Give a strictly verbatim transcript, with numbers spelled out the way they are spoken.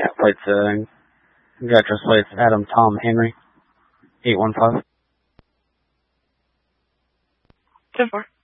got plates, uh, got address plates Adam Tom Henry, eight one five. ten four.